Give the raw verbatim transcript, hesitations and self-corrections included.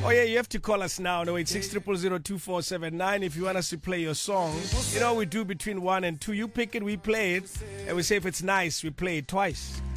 Oh yeah, you have to call us now. No, it's six triple zero two four seven nine if you want us to play your song. You know we do between one and two. You pick it, we play it, and we say if it's nice, we play it twice.